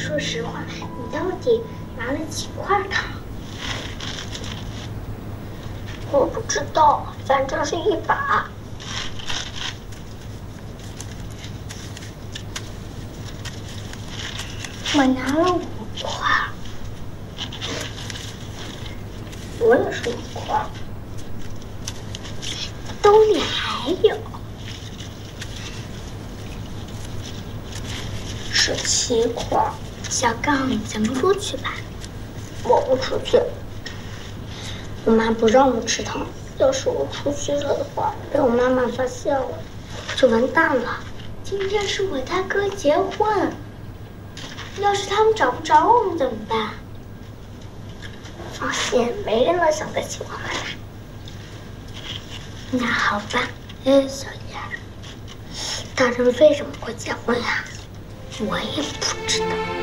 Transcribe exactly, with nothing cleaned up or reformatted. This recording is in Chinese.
说实话，你到底拿了几块糖？我不知道，反正是一把。我拿了五块。我也是五块。兜里还有。是七块。小刚，咱们出去吧。我不出去。我妈不让我吃糖，要是我出去了的话，被我妈妈发现了，我就完蛋了。今天是我大哥结婚，要是他们找不着我们怎么办？放心，没人能想得起我们来。那好吧，哎，小燕，大人为什么会结婚呀？我也不知道。